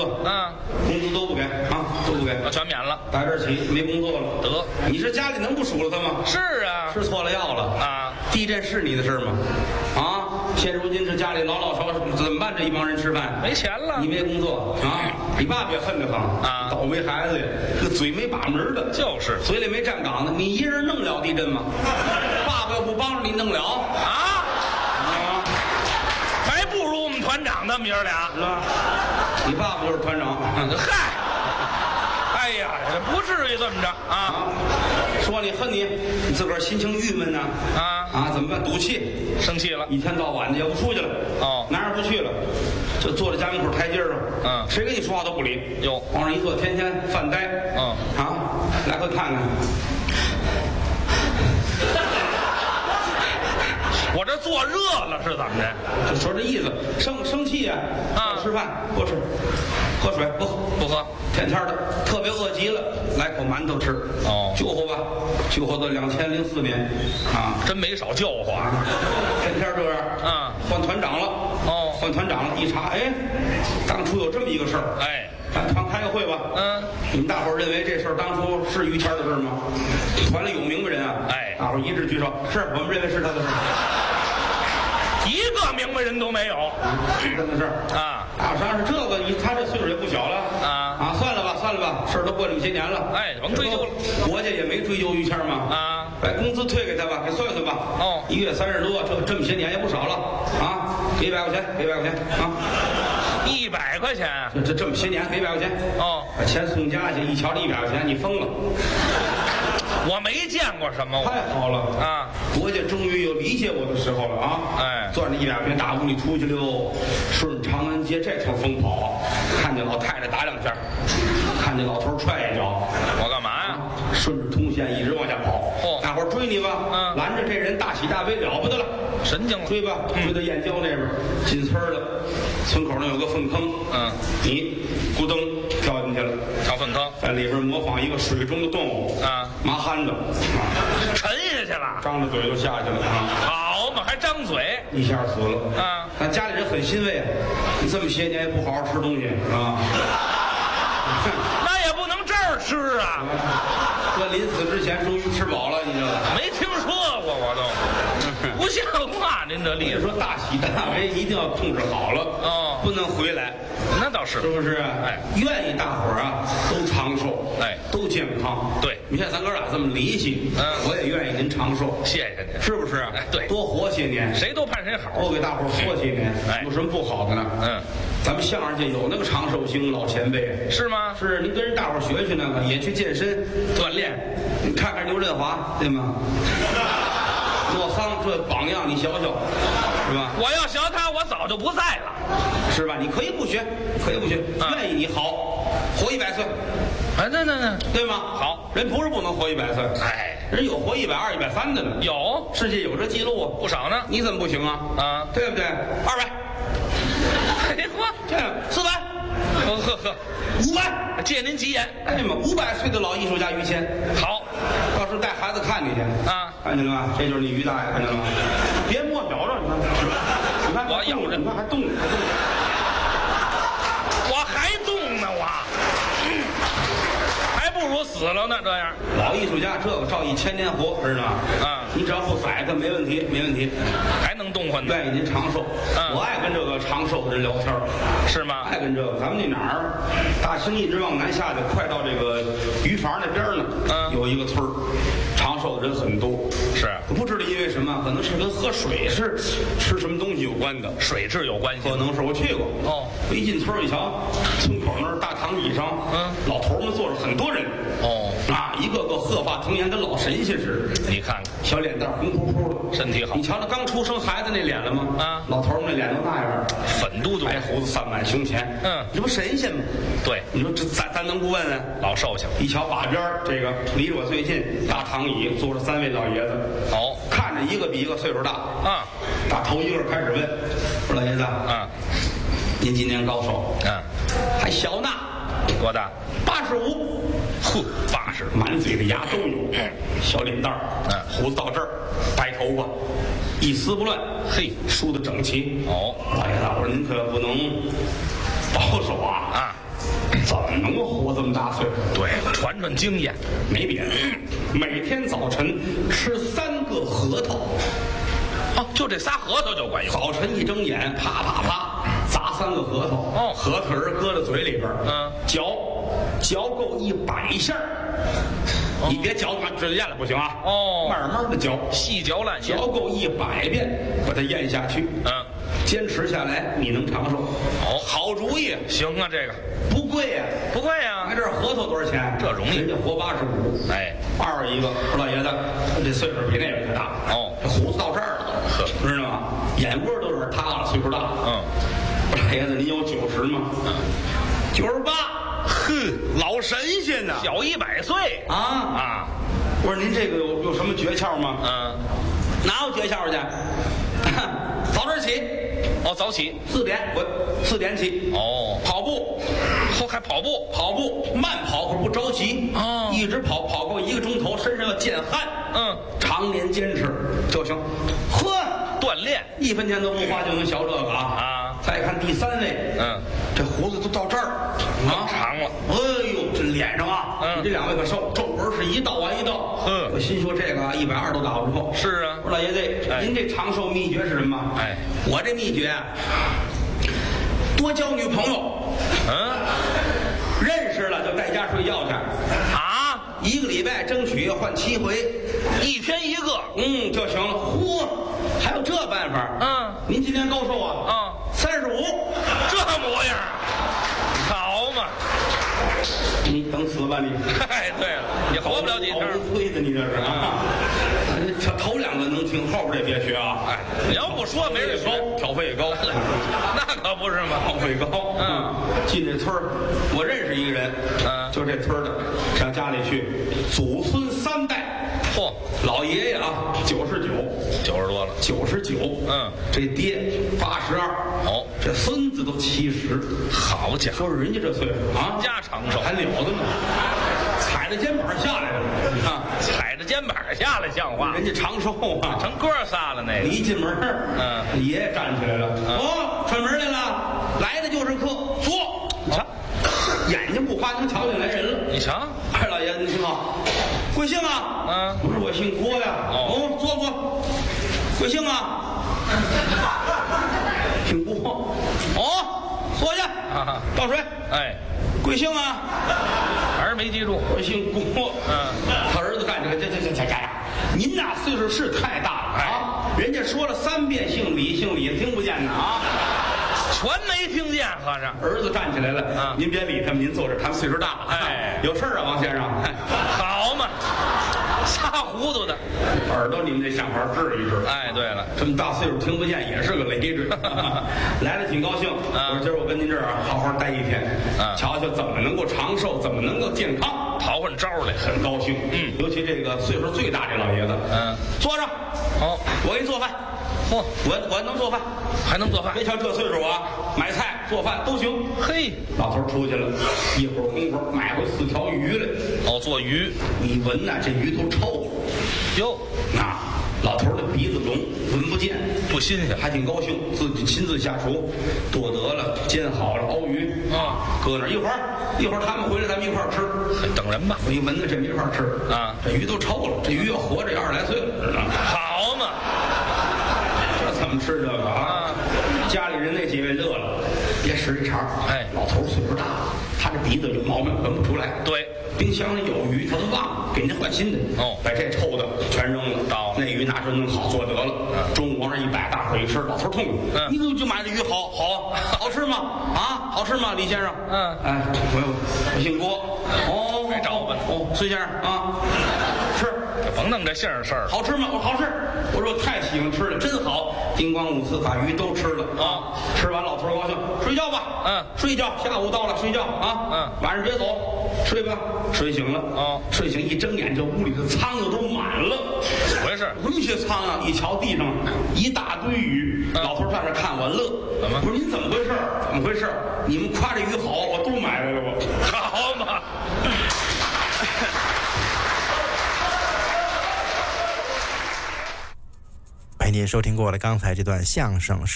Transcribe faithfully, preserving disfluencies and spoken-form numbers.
作， 嗯， 工资都不给啊，都不给， 我全免了。 打这儿起没工作了。 得， 你说家里能不数落他吗？ 是啊， 吃错了药了啊！ 地震是你的事吗？啊！现如今这家里老老少少怎么办？这一帮人吃饭没钱了， 你没工作啊！你爸爸也恨得很啊！ 倒霉孩子呀，这嘴没把门的， 就是嘴里没站岗的，你一人弄了地震吗？爸爸要不帮着你弄了啊！啊！还不如我们团长呢，明儿俩是吧？你爸爸就是团长。 嗨！哎呀，不至于这么着啊！ 啊说你恨你，你自个儿心情郁闷呢啊啊！怎么办？赌气， 生气了， 一天到晚的也不出去了哦， 哪儿也不去了，就坐在家门口台阶上， 嗯， 谁跟你说话都不理， 哟， 往上一坐，天天犯呆， 嗯啊，来回看看。 我这坐热了是怎么着？ 就说这意思，生生气呀、啊， 啊吃饭不吃，喝水不喝不喝， 天天的特别饿极了，来口馒头吃， 哦， 救活吧，救活到两千零四年，啊， 真没少救活啊， 天天这样， 啊， 换团长了， 哦， 换团长了，一查，哎，当初有这么一个事儿， 哎， 咱团开个会吧， 嗯， 你们大伙儿认为这事儿当初是于谦的事儿吗？团里有明白人啊， 哎， 大伙儿一致举手，是我们认为是他的事儿。 一个明白人都没有， 是他的事儿啊！ 啊，啥是这个？你他这岁数也不小了啊啊！算了吧，算了吧，事儿都过这么些年了， 哎，甭追究了。 国家也没追究于谦嘛啊， 把工资退给他吧，给算算吧。 哦， 一月三十多，这这么些年也不少了啊！给一百块钱，给一百块钱啊！ 一百块钱， 这这这么些年给一百块钱哦， 把钱送家去，一瞧这一百块钱，你疯了！ 我没见过什么， 太好了啊！ 国家终于有理解我的时候了啊！ 哎， 攥着一百块钱大屋里出去了哟，顺长安街这头疯跑，看见老太太打两下，看见老头踹一脚， 我干嘛呀？ 顺着通线一直往下跑。 哦， 大伙儿追你吧， 嗯， 拦着这人大喜大悲了不得了， 神经了， 追吧，追到燕郊那边，进村了，村口那有个粪坑， 嗯， 你咕噔跳进去了， 跳粪坑， 在里边模仿一个水中的动物， 啊， 麻憨子，啊， 沉下去了， 张着嘴就下去了啊。 好嘛，还张嘴， 一下死了啊！ 但家里人很欣慰啊，你这么些年也不好好吃东西啊， 那也不能这儿吃啊！ 这临死之前终于吃饱了，你知道吗？ 没听说过，我都不像话，您这例子所以说大喜大悲一定要控制好了哦， 不能回来， 那倒是是不是？ 哎， 愿意大伙儿啊都长寿， 哎， 都健康。 对， 你看咱哥俩这么离奇， 嗯， 我也愿意您长寿， 谢谢您， 是不是？ 哎，对， 多活些年， 谁都盼谁好， 多给大伙儿活些年， 哎， 有什么不好的呢？ 嗯， 咱们相声界有那个长寿星老前辈， 是吗？ 是，您跟人大伙儿学学那个，也去健身锻炼，你看看刘振华，对吗？洛桑这榜样，你学学，是吧？ 我要学他，我早就不在了， 是吧？你可以不学，可以不学， 嗯愿意你好，活一百岁， 哎，那那那， 对吗？ 好， 人不是不能活一百岁， 哎， 人有活一百二、一百三的呢， 有世界有这记录啊， 不少呢， 你怎么不行啊？ 啊， 对不对？二百， 嘿嚯， 这样四百， 呵呵呵， 五百， 借您吉言， 哎呀妈，五百岁的老艺术家于谦， 好， 到时候带孩子看你去啊， 看见了吧？这就是你于大爷，看见了吗？别摸咬着，你看，你看我咬着你看还动，还动。 我还动呢，我，还不如死了呢，这样， 老艺术家这个照一千年活，知道吗？ 啊， 你只要不宰他，没问题，没问题。 还能动换呢， 愿意您长寿， 嗯我爱跟这个长寿的人聊天儿是吗？ 爱跟这个。咱们那哪儿，大兴一直往南下去，快到这个榆坊那边儿呢， 嗯有一个村儿，长寿的人很多。 是， 不知道因为什么，可能是跟喝水是吃什么东西有关的， 水质有关系可，能是我去过。 哦， 我一进村儿一瞧，村口那儿大躺椅上， 嗯， 老头儿们坐着很多人， 哦， 啊，一个个鹤发童颜，跟老神仙似的。 你看看， 小脸蛋儿红扑扑的， 身体好你瞧那刚出生孩子那脸了吗？ 啊老头儿们那脸都那样儿， 粉嘟嘟， 白胡子散满胸前。 嗯这不神仙吗？ 对， 你说这咱咱能不问问？ 老寿星， 一瞧把边儿这个离着我最近，大躺椅坐着三位老爷子， 哦， 看着一个比一个岁数大。 啊， 打头一个开始问，说老爷子， 啊， 您今年高寿？ 啊， 还小呢， 多大？ 八十五。 呵，八十， 满嘴的牙都有，小脸蛋儿， 嗯胡子到这儿，白头发，一丝不乱， 嘿， 梳得整齐。 哦， 老爷子，我说您可不能保守啊！ 啊， 怎么能够活这么大岁数？ 对，传传经验。 没别的，每天早晨吃三个核桃。 哦，就这仨核桃就管用。 早晨一睁眼，啪啪啪砸三个核桃。 哦， 核桃仁搁在嘴里边， 嗯， 嚼，嚼够一百下。 哦、 你别嚼它直接咽了不行啊！ 哦， 慢慢的嚼， 细嚼烂咽， 嚼够一百遍，把它咽下去。 嗯， 坚持下来，你能长寿。 哦， 好主意。 行啊，这个不贵呀、 啊，不贵呀、啊。 买这核桃多少钱？ 这容易， 人家活八十五。 哎， 二一个，说老爷子，这岁数比那个可大。 哦， 这胡子到这儿了，知道吗？眼窝都有点塌了，岁数大。 嗯， 老爷子，您有九十吗？嗯，九十八。 哼， 老神仙呐， 小一百岁啊啊！我说您这个有有什么诀窍吗？ 嗯， 哪有诀窍去？早点起。 哦，早起四点，我四点起。 哦， 跑步， 后还跑步， 跑步慢跑可不着急。 哦， 一直跑跑够一个钟头，身上要见汗。 嗯， 常年坚持就行。呵， 锻炼一分钱都不花就能学这个啊！ 啊， 再看第三位， 嗯， 这胡子都到这儿啊，长了。 哎呦，这脸上啊， 嗯， 这两位可瘦，皱纹是一道完一道。 嗯， 我心说这个一百二都打不住。 是啊， 我说老爷子， 哎、 您这长寿秘诀是什么？ 哎， 我这秘诀啊，多交女朋友。 嗯， 认识了就在家睡觉去。 啊， 一个礼拜争取要换七回， 一天一个， 嗯就行了。嚯，还有这办法？ 嗯， 您今年高寿啊？ 啊， 三十五， 这模样，好嘛。 你等死吧你！ 哎，对了，也活不了几天。 推的你这是啊！这头两个能听，后边这别学啊！ 哎，你要不说没人高，挑费也高， 那可不是吗？ 挑费高。嗯，进这村儿，我认识一个人， 嗯， 就这村的，上家里去，祖孙三代。 嚯， 老爷爷啊，九十九， 九十多了， 九十九。 嗯， 这爹八十二。 哦， 这孙子都七十。 好家伙， 说是人家这岁数啊， 家长寿还了得呢，踩着肩膀下来了，你看， 踩着肩膀下来像话。 人家长寿啊， 成哥仨了那个。 一进门， 嗯， 爷爷站起来了，哦，串门来了，来的就是客，坐。 你瞧， 眼睛不花能瞧见来人了。 你瞧， 二老爷子，你听好，贵姓啊？ 嗯， 我说我姓郭呀。哦，坐坐。贵姓啊？姓郭。哦，坐下。 啊， 倒水。 哎， 贵姓啊？ 还是没记住。 我姓郭。 嗯， 他儿子干这个，这这这这这呀，您呐岁数是太大了啊！人家说了三遍姓李，姓李听不见呢啊！ 全没听见，和尚。 儿子站起来了， 啊， 您别理他们，您坐这，他们岁数大了。 哎， 有事儿啊，王先生。 好嘛，仨糊涂的， 耳朵你们得想法治一治。 哎，对了， 这么大岁数听不见也是个累赘。来了挺高兴，我说今儿我跟您这儿啊好好待一天，瞧瞧怎么能够长寿，怎么能够健康， 讨换招来， 很高兴。嗯，尤其这个岁数最大这老爷子， 嗯， 坐上。 好， 我给你做饭。 嚯， 我我能做饭， 还能做饭。 别瞧这岁数啊，买菜做饭都行。 嘿， 老头出去了，一会儿功夫买回四条鱼来。 哦，做鱼， 你闻呐，这鱼都臭了。 哟， 啊，老头的鼻子聋，闻不见， 不新鲜， 还挺高兴，自己亲自下厨，剁得了，煎好了，熬鱼啊， 搁那儿一会儿，一会儿他们回来，咱们一块儿吃。 等人吧。 我一闻呢，这么一块儿吃啊， 这鱼都臭了，这鱼要活着也二十来岁了，知道吗？ 好嘛。 怎么吃这个啊？家里人那几位乐了，别使一茬。哎，老头岁数大了，他这鼻子有毛病，闻不出来。 对， 冰箱里有鱼，他都忘了，给您换新的。 哦， 把这臭的全扔了， 倒了。 那鱼拿出弄好做得了。嗯，中午往那一摆，大伙儿一吃，老头痛了。嗯，你怎么就买这鱼好好好吃吗？啊，好吃吗，李先生？嗯，哎，我我姓郭。哦， 该找吧。 哦，孙先生啊，吃。 甭弄这姓事儿， 好吃吗？我好吃。我说我太喜欢吃了，真好。叮咣五四把鱼都吃了啊！吃完老头高兴，睡觉吧。嗯，睡觉。下午到了，睡觉啊。嗯，晚上别走，睡吧。睡醒了。哦，睡醒一睁眼，这屋里的苍蝇都满了。 怎么回事？ 什么些苍蝇？一瞧地上一大堆鱼，老头站着看我乐。 怎么？ 我说您怎么回事？怎么回事？你们夸这鱼好，我都买来了。我好嘛。 陪您收听过了刚才这段相声是。